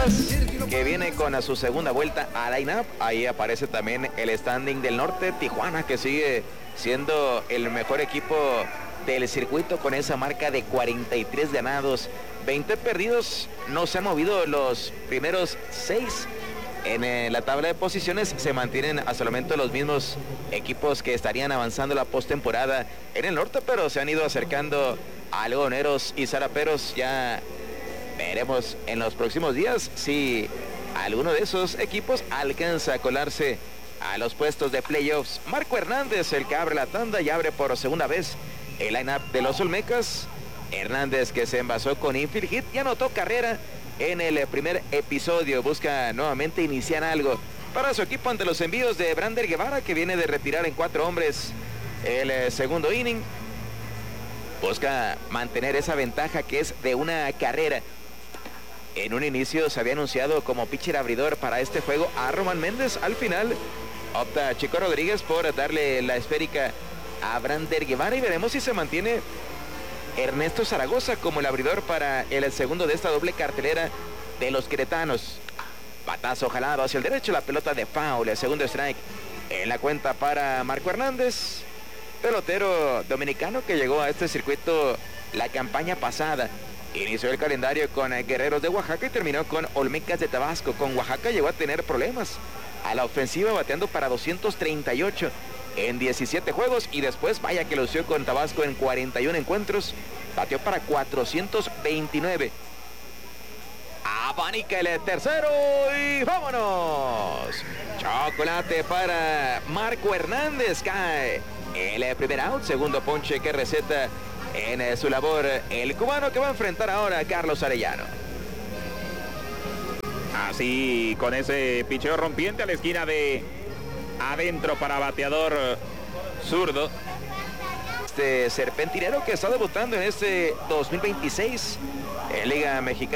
Olmecas, que viene con a su segunda vuelta a line-up. Ahí aparece también el standing del norte, Tijuana, que sigue siendo el mejor equipo del circuito con esa marca de 43 ganados, 20 perdidos. No se han movido los primeros 6 en la tabla de posiciones. Se mantienen hasta el momento los mismos equipos que estarían avanzando la postemporada en el norte, pero se han ido acercando a algodoneros y zaraperos. Ya veremos en los próximos días si alguno de esos equipos alcanza a colarse a los puestos de playoffs. Marco Hernández, el que abre la tanda y abre por segunda vez el line-up de los Olmecas. Hernández, que se envasó con infield hit y anotó carrera en el primer episodio. Busca nuevamente iniciar algo para su equipo ante los envíos de Brander Guevara, que viene de retirar en 4 hombres el segundo inning. Busca mantener esa ventaja que es de una carrera. En un inicio se había anunciado como pitcher abridor para este juego a Román Méndez. Al final opta Chico Rodríguez por darle la esférica a Brander Guevara y veremos si se mantiene Ernesto Zaragoza como el abridor para el segundo de esta doble cartelera de los queretanos. Batazo jalado hacia el derecho, la pelota de foul, el segundo strike en la cuenta para Marco Hernández, pelotero dominicano que llegó a este circuito la campaña pasada. Inició el calendario con Guerreros de Oaxaca y terminó con Olmecas de Tabasco. Con Oaxaca llegó a tener problemas a la ofensiva, bateando para 238 en 17 juegos, y después vaya que lució con Tabasco en 41 encuentros, bateó para 429. Abanica el tercero y vámonos. Chocolate para Marco Hernández, cae el primer out, segundo ponche que receta en su labor el cubano, que va a enfrentar ahora a Carlos Arellano. Así, con ese picheo rompiente a la esquina de adentro para bateador zurdo. Este serpentinero que está debutando en este 2026 en Liga Mexicana.